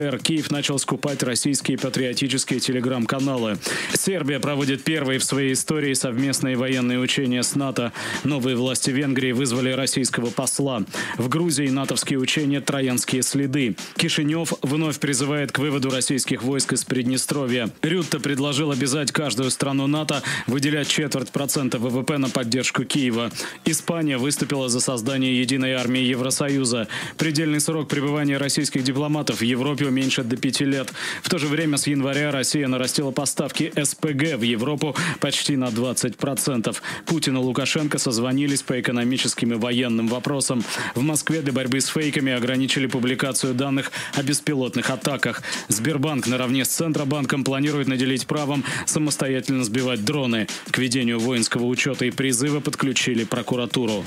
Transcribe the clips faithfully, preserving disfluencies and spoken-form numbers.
Киев начал скупать российские патриотические телеграм-каналы. Сербия проводит первые в своей истории совместные военные учения с НАТО. Новые власти Венгрии вызвали российского посла. В Грузии натовские учения «Троянские следы». Кишинев вновь призывает к выводу российских войск из Приднестровья. Рютте предложил обязать каждую страну НАТО выделять четверть процента вэ вэ пэ на поддержку Киева. Испания выступила за создание единой армии Евросоюза. Предельный срок пребывания российских дипломатов в Европе уменьшат до пяти лет. В то же время с января Россия нарастила поставки эс пэ гэ в Европу почти на двадцать процентов. Путин и Лукашенко созвонились по экономическим и военным вопросам. В Москве для борьбы с фейками ограничили публикацию данных о беспилотных атаках. Сбербанк наравне с Центробанком планирует наделить правом самостоятельно сбивать дроны. К ведению воинского учета и призыва подключили прокуратуру.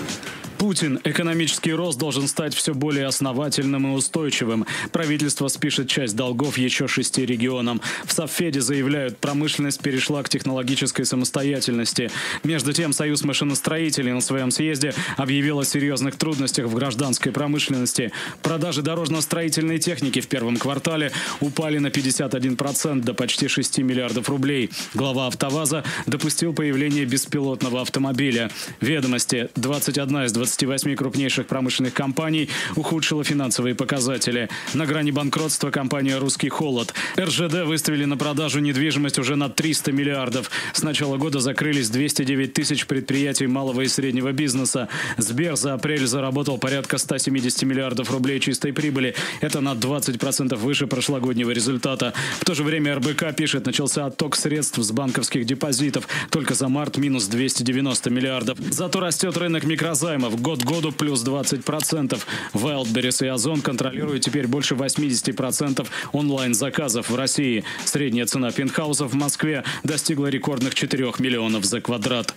Путин. Экономический рост должен стать все более основательным и устойчивым. Правительство спишет часть долгов еще шести регионам. В Совфеде заявляют, промышленность перешла к технологической самостоятельности. Между тем, Союз машиностроителей на своем съезде объявил о серьезных трудностях в гражданской промышленности. Продажи дорожно-строительной техники в первом квартале упали на пятьдесят один процент до почти шести миллиардов рублей. Глава АвтоВАЗа допустил появление беспилотного автомобиля. Ведомости. двадцать одна из двадцати восьми крупнейших промышленных компаний ухудшила финансовые показатели. На грани банкротства компания «Русский холод». эр жэ дэ выставили на продажу недвижимость уже на триста миллиардов. С начала года закрылись двести девять тысяч предприятий малого и среднего бизнеса. Сбер за апрель заработал порядка ста семидесяти миллиардов рублей чистой прибыли. Это на двадцать процентов выше прошлогоднего результата. В то же время эр бэ ка пишет, начался отток средств с банковских депозитов. Только за март минус двести девяносто миллиардов. Зато растет рынок микрозаймов. Год к году плюс двадцать процентов. Wildberries и Озон контролируют теперь больше восьмидесяти процентов онлайн-заказов в России. Средняя цена пентхаусов в Москве достигла рекордных четырёх миллионов за квадрат.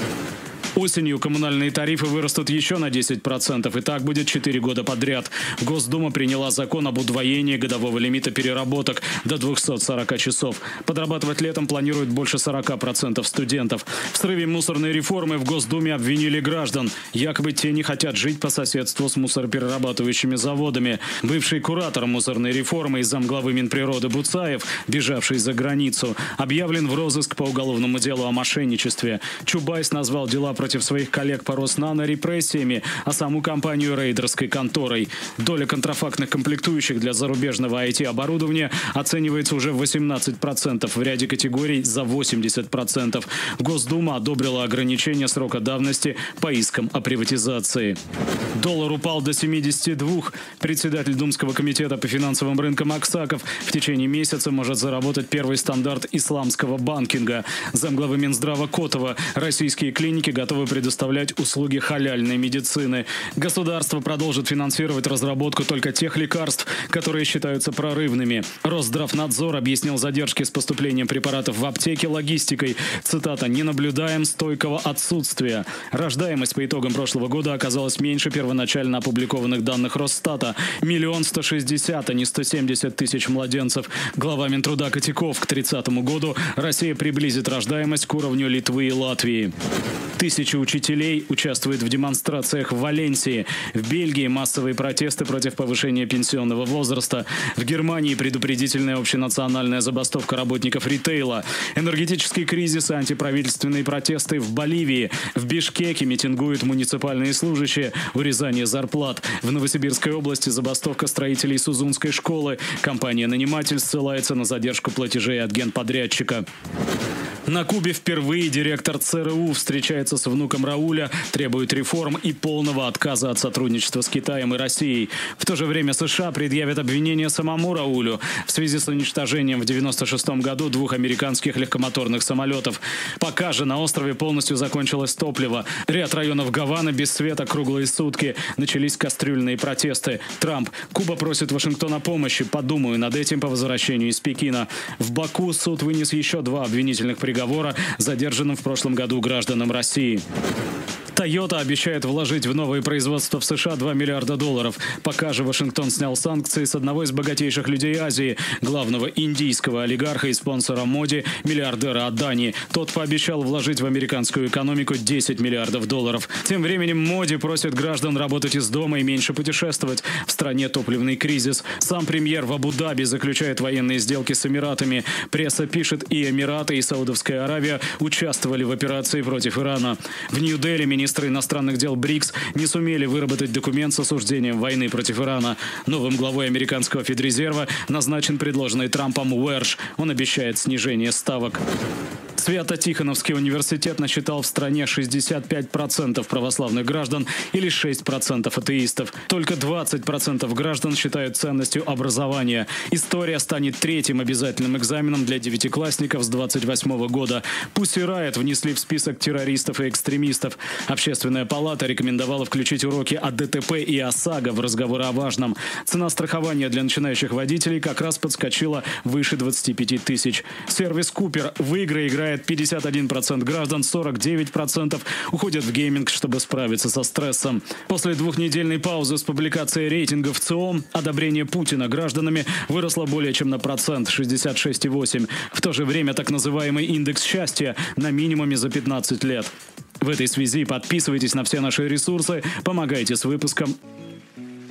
Осенью коммунальные тарифы вырастут еще на десять процентов, и так будет четыре года подряд. Госдума приняла закон об удвоении годового лимита переработок до двухсот сорока часов. Подрабатывать летом планируют больше сорока процентов студентов. В срыве мусорной реформы в Госдуме обвинили граждан. Якобы те не хотят жить по соседству с мусороперерабатывающими заводами. Бывший куратор мусорной реформы и замглавы Минприроды Буцаев, бежавший за границу, объявлен в розыск по уголовному делу о мошенничестве. Чубайс назвал дела против своих коллег по Роснано репрессиями, а саму компанию рейдерской конторой. Доля контрафактных комплектующих для зарубежного ай ти-оборудования оценивается уже в восемнадцать процентов, в ряде категорий за восемьдесят процентов. Госдума одобрила ограничение срока давности по искам о приватизации. Доллар упал до семидесяти двух. Председатель Думского комитета по финансовым рынкам Аксаков в течение месяца может заработать первый стандарт исламского банкинга. Замглавы Минздрава Котова. Российские клиники готовы предоставлять услуги халяльной медицины. Государство продолжит финансировать разработку только тех лекарств, которые считаются прорывными. Росздравнадзор объяснил задержки с поступлением препаратов в аптеки логистикой. Цитата: «Не наблюдаем стойкого отсутствия». Рождаемость по итогам прошлого года оказалась меньше первоначально опубликованных данных Росстата. Миллион сто шестьдесят, а не сто семьдесят тысяч младенцев. Глава Минтруда Котяков: к тридцатому году Россия приблизит рождаемость к уровню Литвы и Латвии. Тысячи учителей участвуют в демонстрациях в Валенсии. В Бельгии массовые протесты против повышения пенсионного возраста. В Германии предупредительная общенациональная забастовка работников ритейла. Энергетический кризис и антиправительственные протесты в Боливии. В Бишкеке митингуют муниципальные служащие. Урезание зарплат. В Новосибирской области забастовка строителей Сузунской школы. Компания-наниматель ссылается на задержку платежей от генподрядчика. На Кубе впервые директор цэ эр у встречается с внуком Рауля, требует реформ и полного отказа от сотрудничества с Китаем и Россией. В то же время США предъявят обвинения самому Раулю в связи с уничтожением в девяносто шестом году двух американских легкомоторных самолетов. Пока же на острове полностью закончилось топливо. Ряд районов Гаваны без света круглые сутки. Начались кастрюльные протесты. Трамп: Куба просит Вашингтон о помощи. Подумаю над этим по возвращению из Пекина. В Баку суд вынес еще два обвинительных приговора задержанным в прошлом году гражданам России. Toyota обещает вложить в новое производство в США два миллиарда долларов. Пока же Вашингтон снял санкции с одного из богатейших людей Азии, главного индийского олигарха и спонсора Моди, миллиардера Адани. Тот пообещал вложить в американскую экономику десять миллиардов долларов. Тем временем Моди просит граждан работать из дома и меньше путешествовать. В стране топливный кризис. Сам премьер в Абу-Даби заключает военные сделки с Эмиратами. Пресса пишет, и Эмираты, и Саудовская Аравия участвовали в операции против Ирана. В Нью-Дели министры иностранных дел БРИКС не сумели выработать документ с осуждением войны против Ирана. Новым главой американского Федрезерва назначен предложенный Трампом Уэрш. Он обещает снижение ставок. Свято-Тихоновский университет насчитал в стране шестьдесят пять процентов православных граждан или шесть процентов атеистов. Только двадцать процентов граждан считают ценностью образования. История станет третьим обязательным экзаменом для девятиклассников с двадцать восьмого года. Pussy Riot внесли в список террористов и экстремистов. Общественная палата рекомендовала включить уроки о ДТП и ОСАГО в разговоры о важном. Цена страхования для начинающих водителей как раз подскочила выше двадцати пяти тысяч. Сервис Купер в игры играет пятьдесят один процент граждан, сорок девять процентов уходят в гейминг, чтобы справиться со стрессом. После двухнедельной паузы с публикацией рейтингов ЦИОМ одобрение Путина гражданами выросло более чем на процент, шестьдесят шесть и восемь десятых. В то же время так называемый индекс счастья на минимуме за пятнадцать лет. В этой связи подписывайтесь на все наши ресурсы, помогайте с выпуском.